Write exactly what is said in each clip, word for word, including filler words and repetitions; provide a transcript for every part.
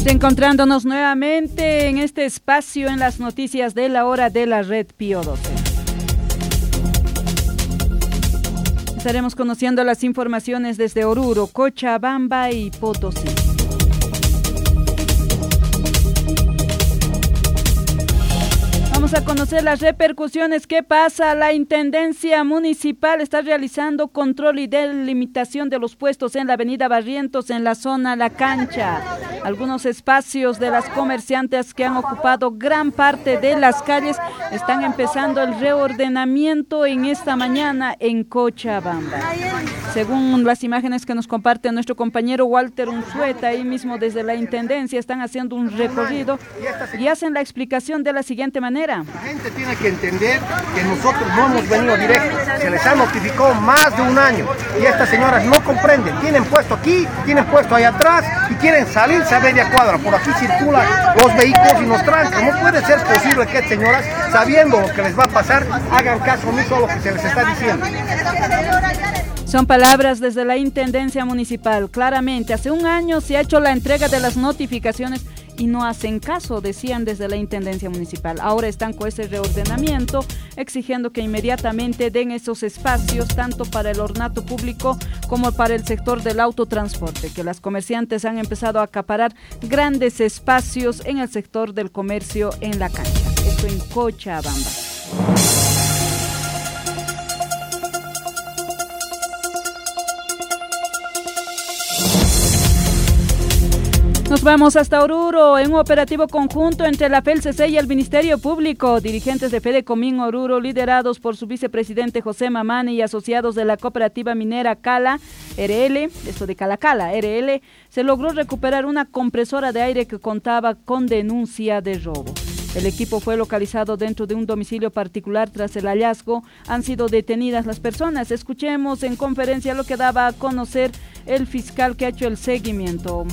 Encontrándonos nuevamente en este espacio en las noticias de la hora de la red Pío doce. Estaremos conociendo las informaciones desde Oruro, Cochabamba y Potosí. Vamos a conocer las repercusiones. ¿Qué pasa? La Intendencia Municipal está realizando control y delimitación de los puestos en la avenida Barrientos, en la zona La Cancha. Algunos espacios de las comerciantes que han ocupado gran parte de las calles están empezando el reordenamiento en esta mañana en Cochabamba. Según las imágenes que nos comparte nuestro compañero Walter Unzueta, ahí mismo desde la Intendencia están haciendo un recorrido y hacen la explicación de la siguiente manera. La gente tiene que entender que nosotros no hemos venido directo, se les ha notificado más de un año y estas señoras no comprenden, tienen puesto aquí, tienen puesto allá atrás y quieren salirse a media cuadra, por aquí circulan los vehículos y nos trancan. No puede ser posible que señoras, sabiendo lo que les va a pasar, hagan caso omiso a lo que se les está diciendo. Son palabras desde la Intendencia Municipal. Claramente, hace un año se ha hecho la entrega de las notificaciones y no hacen caso, decían desde la Intendencia Municipal. Ahora están con ese reordenamiento, exigiendo que inmediatamente den esos espacios, tanto para el ornato público como para el sector del autotransporte, que las comerciantes han empezado a acaparar grandes espacios en el sector del comercio en La Cancha. Esto en Cochabamba. Nos vamos hasta Oruro. En un operativo conjunto entre la F E L C C y el Ministerio Público, dirigentes de Fedecomín Oruro, liderados por su vicepresidente José Mamani y asociados de la cooperativa minera Cala R L, esto de Cala Cala R L, se logró recuperar una compresora de aire que contaba con denuncia de robo. El equipo fue localizado dentro de un domicilio particular. Tras el hallazgo, han sido detenidas las personas. Escuchemos en conferencia lo que daba a conocer el fiscal que ha hecho el seguimiento.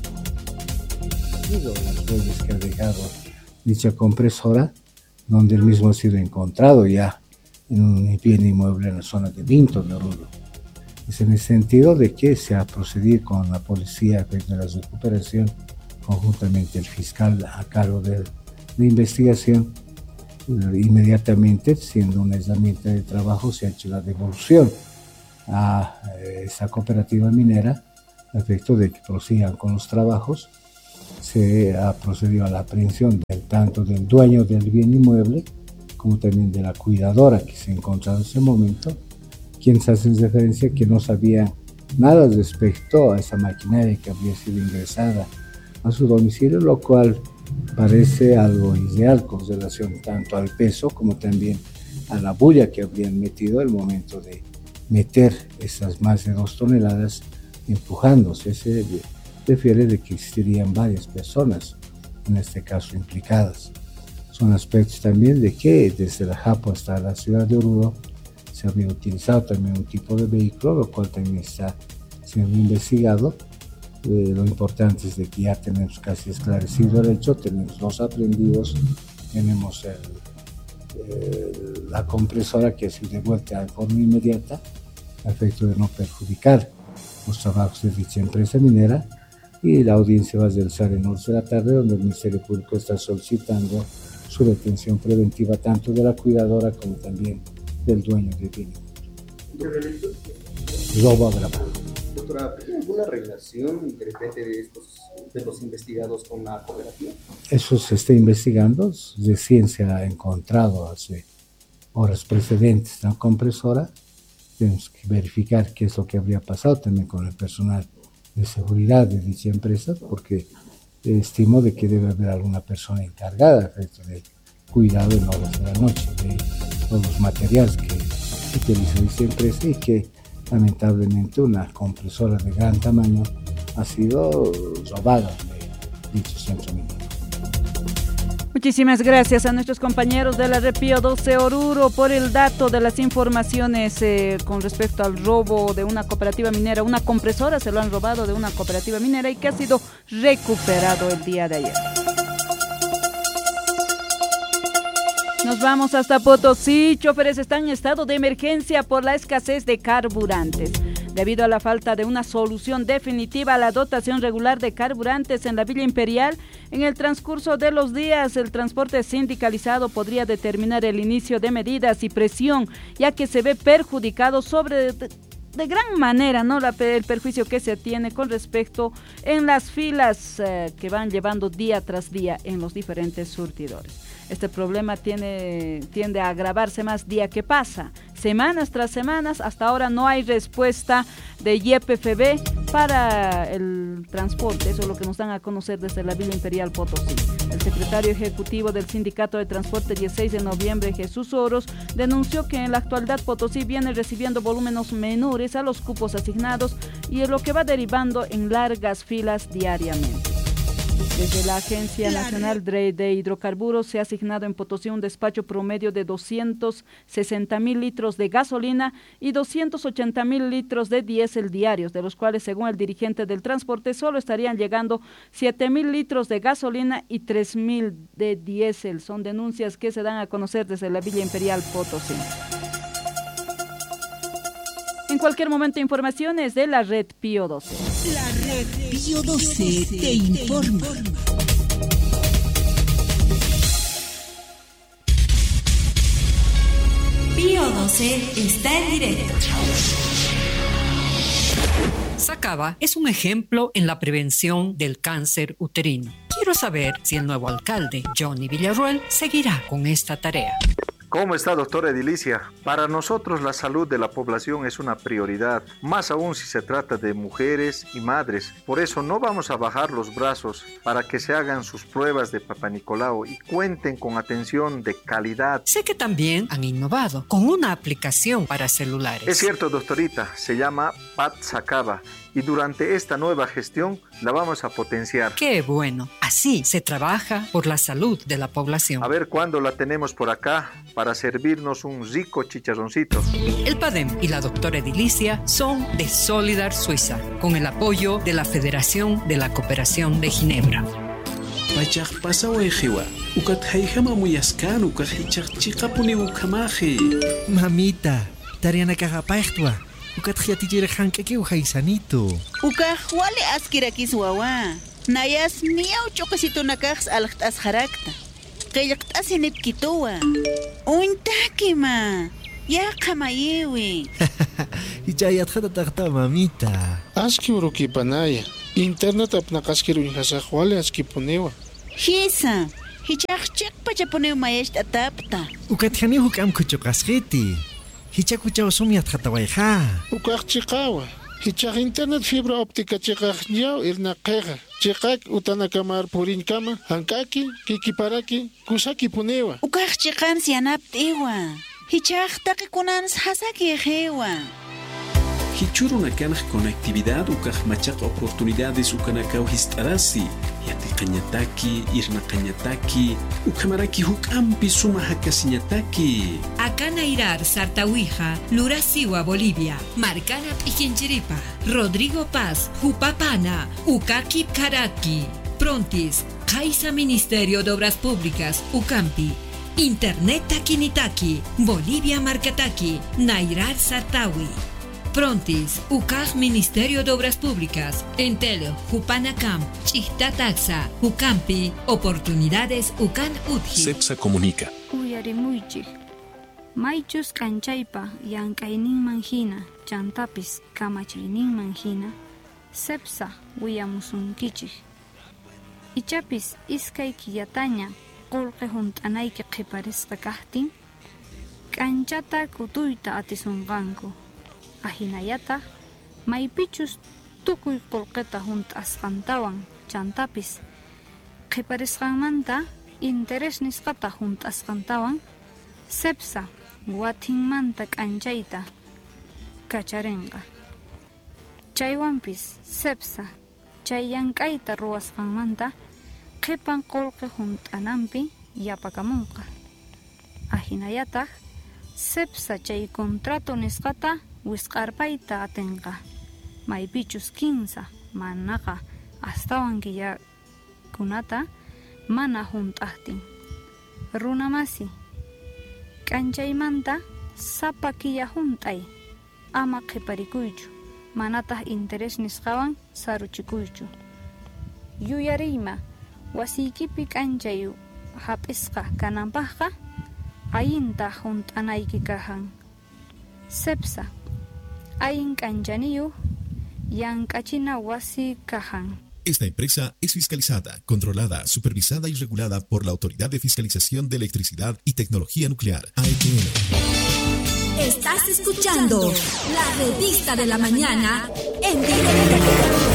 Las huellas que ha dejado dicha compresora, donde el mismo ha sido encontrado ya en un bien inmueble en la zona de Vinto de Oruro. Es en el sentido de que se ha procedido con la policía de la recuperación, conjuntamente el fiscal a cargo de la investigación. Inmediatamente, siendo una herramienta de trabajo, se ha hecho la devolución a esa cooperativa minera a efecto de que prosigan con los trabajos. Se ha procedido a la aprehensión del, tanto del dueño del bien inmueble como también de la cuidadora que se encontraba en ese momento, quienes hacen referencia que no sabían nada respecto a esa maquinaria que había sido ingresada a su domicilio, lo cual parece algo irreal con relación tanto al peso como también a la bulla que habrían metido al momento de meter esas más de dos toneladas empujándose. Se refiere de que existirían varias personas, en este caso implicadas. Son aspectos también de que desde la Japo hasta la ciudad de Oruro se había utilizado también un tipo de vehículo, lo cual también está siendo investigado. Eh, lo importante es de que ya tenemos casi esclarecido el hecho, tenemos los aprendidos, tenemos el, el, la compresora que ha sido devuelta de forma inmediata a efecto de no perjudicar los trabajos de dicha empresa minera. Y la audiencia va a realizar en once de la tarde, donde el Ministerio Público está solicitando su detención preventiva tanto de la cuidadora como también del dueño del bien. Robo agravado. Doctora, ¿hay alguna relación de repente de estos de los investigados con la cooperativa? Eso se está investigando. Recién se ha encontrado hace horas precedentes la compresora. Tenemos que verificar qué es lo que habría pasado también con el personal de seguridad de dicha empresa, porque estimo de que debe haber alguna persona encargada del cuidado en horas de la noche de todos los materiales que utiliza dicha empresa y que lamentablemente una compresora de gran tamaño ha sido robada de dicho centro minero. Muchísimas gracias a nuestros compañeros de la red Pío doce Oruro por el dato de las informaciones eh, con respecto al robo de una cooperativa minera. Una compresora se lo han robado de una cooperativa minera y que ha sido recuperado el día de ayer. Nos vamos hasta Potosí. Choferes están en estado de emergencia por la escasez de carburantes. Debido a la falta de una solución definitiva a la dotación regular de carburantes en la Villa Imperial, en el transcurso de los días el transporte sindicalizado podría determinar el inicio de medidas y presión, ya que se ve perjudicado sobre de, de gran manera, ¿no? La, el perjuicio que se tiene con respecto en las filas eh, que van llevando día tras día en los diferentes surtidores. Este problema tiene, tiende a agravarse más día que pasa. Semanas tras semanas, hasta ahora no hay respuesta de Y P F B para el transporte. Eso es lo que nos dan a conocer desde la Villa Imperial Potosí. El secretario ejecutivo del Sindicato de Transporte dieciséis de noviembre, Jesús Oros, denunció que en la actualidad Potosí viene recibiendo volúmenes menores a los cupos asignados y es lo que va derivando en largas filas diariamente. Desde la Agencia Nacional de Hidrocarburos se ha asignado en Potosí un despacho promedio de doscientos sesenta mil litros de gasolina y doscientos ochenta mil litros de diésel diarios, de los cuales, según el dirigente del transporte, solo estarían llegando siete mil litros de gasolina y tres mil de diésel. Son denuncias que se dan a conocer desde la Villa Imperial Potosí. En cualquier momento, informaciones de la red Pío doce. La red Pío doce te informa. Pío doce está en directo. Sacaba es un ejemplo en la prevención del cáncer uterino. Quiero saber si el nuevo alcalde, Johnny Villarroel, seguirá con esta tarea. ¿Cómo está, doctora Edilicia? Para nosotros la salud de la población es una prioridad, más aún si se trata de mujeres y madres. Por eso no vamos a bajar los brazos para que se hagan sus pruebas de Papá Nicolau y cuenten con atención de calidad. Sé que también han innovado con una aplicación para celulares. Es cierto, doctorita, se llama Pat Sacaba. Y durante esta nueva gestión la vamos a potenciar. ¡Qué bueno! Así se trabaja por la salud de la población. A ver cuándo la tenemos por acá para servirnos un rico chicharroncito. El PADEM y la doctora Edilicia son de Solidar Suiza, con el apoyo de la Federación de la Cooperación de Ginebra. Pachak pasawa ejiwa, ukat haijama muyaskan, ukat hichak chikapuni ukamaji. Mamita, tariana kagapaichtwa. Ukat hiatijere hankake uhaisanito. Ukah wale askirakis wawa. Nayas miau chokasito nakaks alakt asharakta. Kayakt asinip kitowa. Untakima. Ya kamayewi. Hichayat hata takta mamita. Aski uruki panaya. Internet apnakaskiru inhasaj wale askiponewa. Hisa. Hichak chek pachaponew mayesh atapta. Ukat hani hukam kuchokasjiti. Hichakuchao sumiat hatawaiha. Ukak chikawa. Hichak internet fibra óptica chikak nyao irna kega. Chikak utanakamar purin kama. Hankaki, kikiparaki, kusaki punewa. Ukak chikan sianapt iwa. Hichak takikunans hasaki ejewa. Hichuru nakanaj conectividad ukaj machak oportunidades ukanakau histarasi. Yati kañataki, irna kañataki, ukamaraki hukampi suma hakasiñataki. Akanairar Sartawija, Lurasiwa Bolivia, Marcana Pichinchiripa, Rodrigo Paz, Jupapana, Ukaki Karaki, Prontis, Kaisa Ministerio de Obras Públicas, Ucampi, Internet Takinitaki, Bolivia Marcataki, Nairar Sartawi. Prontis, U C A G Ministerio de Obras Públicas, Entelo, Jupanacam, Chihtataxa, Ucampi, Oportunidades Ucan Utji. CEPSA comunica. Uyarimuichil. Maichus canchaipa, yankainin manjina, chantapis, kamachinin manjina, CEPSA, uyamusunkichil. Ichapis, iskay kiyataña, qulqi juntanayki qiparisqa kaqtin, kanchata kutuyta atisunqanku. Ajinayata, maypichus tukuy qulqita hunt'asqantawan chantapis, qiparisqanmanta interes nisqata hunt'asqantawan, CEPSA watinmanta k'anchayta kacharinqa. Chaywanpis CEPSA chay llank'ayta ruwasqanmanta qipan qulqi hunt'ananpi yapakamunqa. Ajinayataq CEPSA chay contrato nisqata wisq'arpayta atinqa. Maypichus kinsa manaqa astawan killakunata mana hunt'aqtin. Runamasi k'anchaymanta sapa killa hunt'ay ama qiparikuychu. manatah interés nisqawan saruchikuychu. Yuyariyma wasiykipi k'anchayu hap'isqa kananpaqqa ayinta hunt'anayki kahan. Sepsa ayin k'anchaniyu yank'achina wasi kahan. Esta empresa es fiscalizada, controlada, supervisada y regulada por la Autoridad de Fiscalización de Electricidad y Tecnología Nuclear, A E T N. Estás escuchando la revista de la mañana en directo.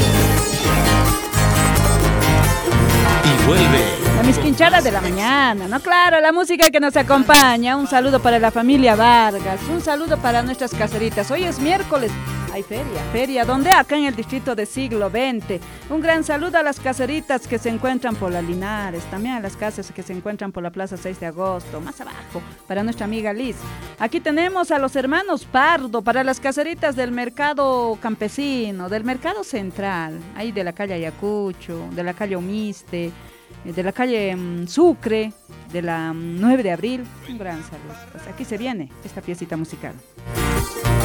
Y vuelve la misquinchada de la mañana, ¿no? Claro, la música que nos acompaña. Un saludo para la familia Vargas, un saludo para nuestras caseritas. Hoy es miércoles, hay feria, feria, ¿dónde? Acá en el distrito de Siglo veinte. Un gran saludo a las caseritas que se encuentran por la Linares, también a las casas que se encuentran por la Plaza seis de agosto, más abajo, para nuestra amiga Liz. Aquí tenemos a los hermanos Pardo, para las caseritas del mercado campesino, del mercado central, ahí de la calle Ayacucho, de la calle Omiste, de la calle um, Sucre, de la um, nueve de abril. Un gran saludo. Pues aquí se viene esta piecita musical.